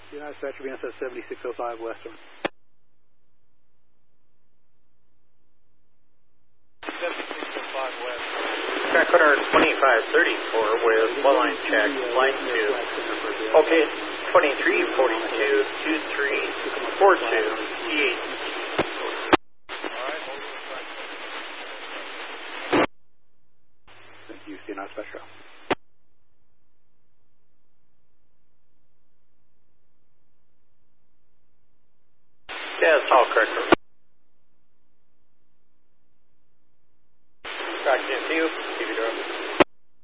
United Spectrum, VNSF 7605 Western. 7605 West. Track runner 2534 with one line check, line 2. Okay, 2342, 2342, T8. Thank you, United Spectrum. Yeah, it's all correct.